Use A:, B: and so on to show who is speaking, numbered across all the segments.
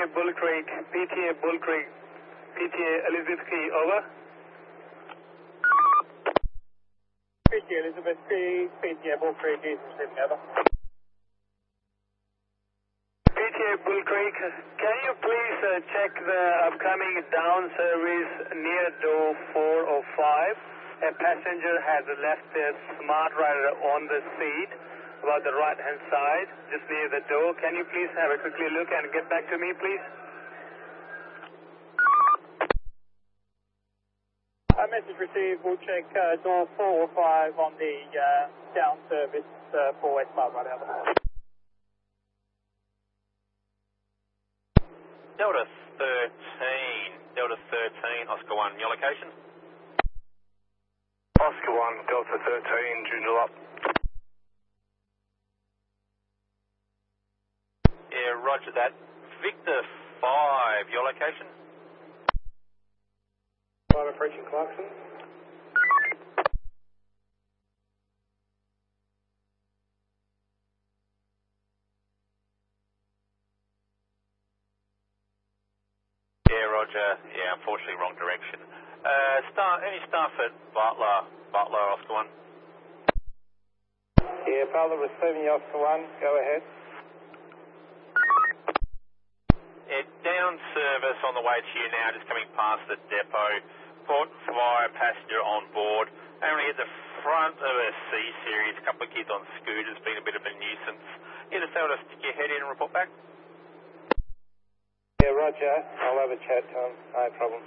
A: Bull Creek, PTA Elizabeth Key, over.
B: PTA Elizabeth Key, PTA Bull Creek, is receiving, over.
A: PTA Bull Creek, can you please check the upcoming down service near door 405? A passenger has left their smart rider on the seat, about the right hand side, just near the door. Can you please have a quickly look and get back to me, please?
B: Message received. We'll check door 4 or 5 on the down service for West Bar right out.
C: Delta 13, Oscar 1, your location?
D: Oscar 1, Delta 13, Junior up.
C: Yeah, roger that. Victor 5, your location?
B: 5 approaching Clarkson.
C: Yeah, roger. Yeah, unfortunately wrong direction. Any staff at Butler, Oscar 1?
B: Yeah, Butler receiving Oscar 1, go ahead.
C: Yeah, down service on the way to you now, just coming past the depot. Port Fire passenger on board. Only at the front of a C-Series, a couple of kids on scooters, being a bit of a nuisance. You just able to stick your head in and report back?
B: Yeah, roger. I'll have a chat to him, no problem.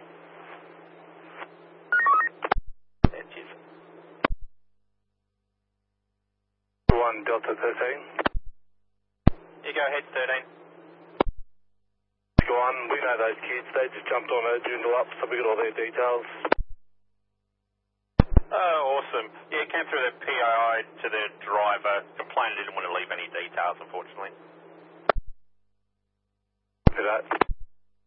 C: Yeah, cheers.
D: 1, Delta 13.
C: You go ahead, 13.
D: Go on, we know those kids, they just jumped on a Joondalup up, so we got all their details.
C: Oh, awesome. Yeah, came through the PII to the driver, complained he didn't want to leave any details, unfortunately.
D: For that.